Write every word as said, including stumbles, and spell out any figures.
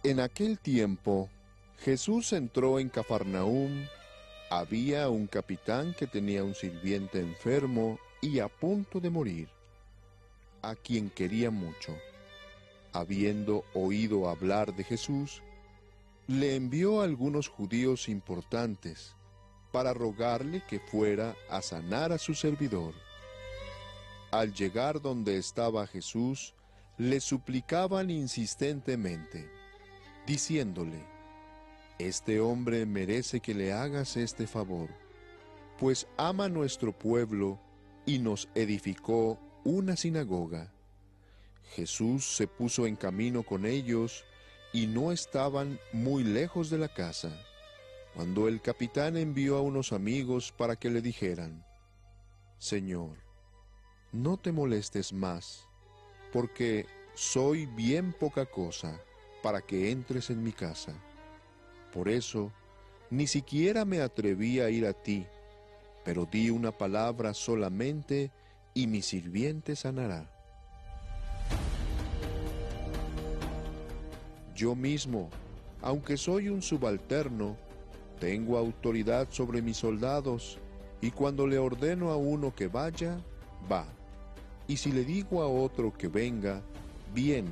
En aquel tiempo, Jesús entró en Cafarnaúm. Había un capitán que tenía un sirviente enfermo y a punto de morir, a quien quería mucho. Habiendo oído hablar de Jesús, le envió a algunos judíos importantes para rogarle que fuera a sanar a su servidor. Al llegar donde estaba Jesús, le suplicaban insistentemente, diciéndole: «Este hombre merece que le hagas este favor, pues ama nuestro pueblo y nos edificó una sinagoga». Jesús se puso en camino con ellos y no estaban muy lejos de la casa, cuando el capitán envió a unos amigos para que le dijeran: «Señor, no te molestes más, porque soy bien poca cosa para que entres en mi casa. Por eso, ni siquiera me atreví a ir a ti, pero di una palabra solamente y mi sirviente sanará. Yo mismo, aunque soy un subalterno, tengo autoridad sobre mis soldados, y cuando le ordeno a uno que vaya, va, y si le digo a otro que venga, viene».